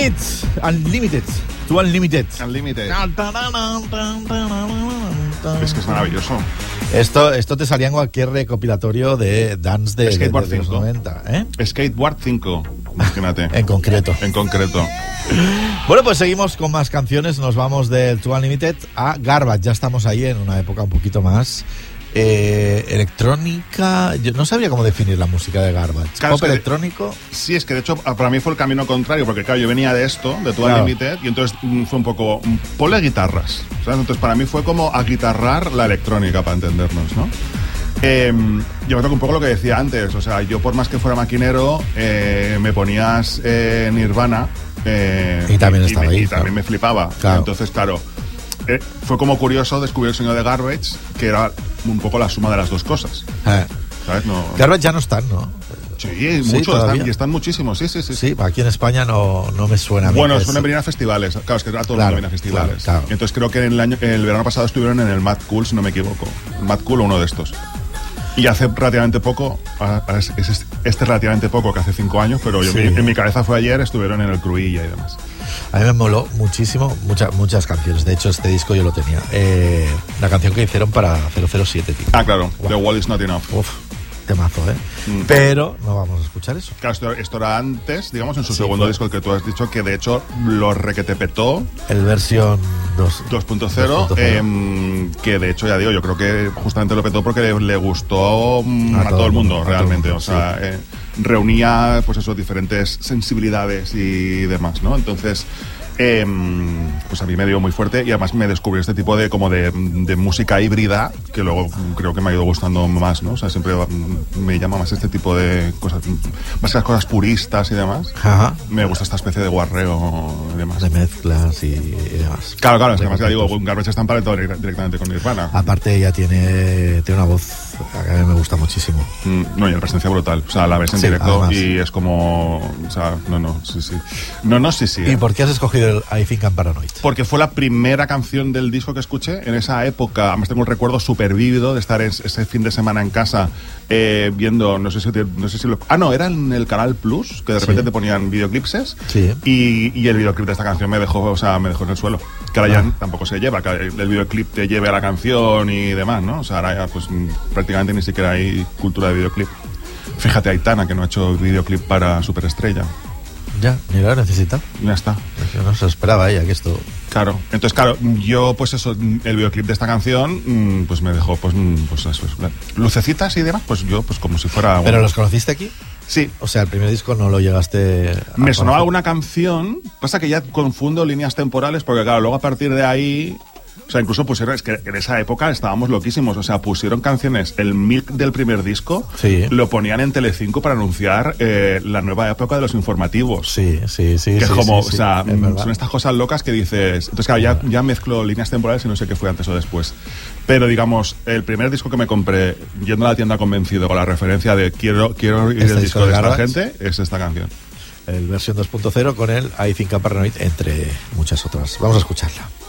Unlimited. To Unlimited. Unlimited. Es que es maravilloso. Esto te salía en cualquier recopilatorio de dance de Skateboard los 5. 90, ¿eh? Skateboard 5, imagínate. En concreto. En concreto. Bueno, pues seguimos con más canciones. Nos vamos del To Unlimited a Garbage. Ya estamos ahí en una época un poquito más electrónica. Yo no sabía cómo definir la música de Garbage. Claro, ¿Pop electrónico? Sí, es que de hecho para mí fue el camino contrario, porque claro, yo venía de esto, de To Unlimited, y entonces fue un poco, ponle guitarras, ¿sabes? Entonces para mí fue como aguitarrar la electrónica, para entendernos, ¿no? Yo me toco un poco lo que decía antes, o sea, yo por más que fuera maquinero, me ponías Nirvana, y también estaba ahí, y también me flipaba. Claro. Entonces, claro, fue como curioso descubrir el sonido de Garbage, que era un poco la suma de las dos cosas. ¿Sabes? No... Garbage ya no están, ¿no? Sí, muchos, están muchísimos, sí. Sí, aquí en España no me suena. Bueno, suelen venir a festivales, claro, es que a todo el mundo viene a festivales. Claro. Entonces creo que el verano pasado estuvieron en el Mad Cool, si no me equivoco. Mad Cool o uno de estos. Y hace relativamente poco, relativamente poco, que hace 5 años, pero en mi cabeza fue ayer, estuvieron en el Cruilla y demás. A mí me moló muchísimo, muchas canciones. De hecho, este disco yo lo tenía. La canción que hicieron para 007, tío. Ah, claro, wow. The Wall Is Not Enough. Uf, temazo, ¿eh? Pero no vamos a escuchar eso. Claro, esto era antes, digamos, en su segundo disco, el que tú has dicho, que de hecho lo requetepetó. El versión 2.0, que de hecho, ya digo, yo creo que justamente lo petó porque le gustó a todo el mundo, realmente. O sea, reunía, pues eso, diferentes sensibilidades y demás, ¿no? Entonces... pues a mí me dio muy fuerte y además me descubrí este tipo de música híbrida que luego creo que me ha ido gustando más, ¿no? O sea, siempre me llama más este tipo de cosas, más que las cosas puristas y demás. Ajá. Me gusta esta especie de guarreo y demás. De mezclas y demás. Claro, es que además ya digo, Garbage está emparentado directamente con Nirvana. Aparte ella tiene una voz que a mí me gusta muchísimo. No, y la presencia brutal. O sea, la ves en directo además. Y es como... O sea, sí. ¿Y por qué has escogido el I Think I'm Paranoid? Porque fue la primera canción del disco que escuché en esa época. Además tengo un recuerdo súper vívido de estar ese fin de semana en casa viendo, no sé si lo... era en el Canal Plus, que de repente te ponían videoclipses. Sí. Y el videoclip de esta canción me dejó en el suelo. Que ahora ya tampoco se lleva, que el videoclip te lleve a la canción y demás, ¿no? O sea, ahora ya pues prácticamente ni siquiera hay cultura de videoclip. Fíjate, Aitana, que no ha hecho videoclip para Superestrella. Ya, ni lo necesita. Ya está. Yo no se esperaba ella que esto... Claro, entonces claro, yo pues eso, el videoclip de esta canción, pues me dejó pues eso, lucecitas y demás, pues yo pues como si fuera... ¿Pero los conociste aquí? Sí. O sea, el primer disco no lo llegaste a Me sonaba alguna canción, pasa que ya confundo líneas temporales, porque claro, luego a partir de ahí... O sea, incluso pusieron, es que en esa época estábamos loquísimos, o sea, pusieron canciones, el Milk del primer disco, lo ponían en Telecinco para anunciar la nueva época de los informativos. Sí. Que es como, o sea, son estas cosas locas que dices... Entonces, claro, ya mezclo líneas temporales y no sé qué fue antes o después. Pero, digamos, el primer disco que me compré, yendo a la tienda convencido con la referencia de quiero ir el disco de esta gente, es esta canción. El versión 2.0 con el I Think I'm Paranoid, entre muchas otras. Vamos a escucharla.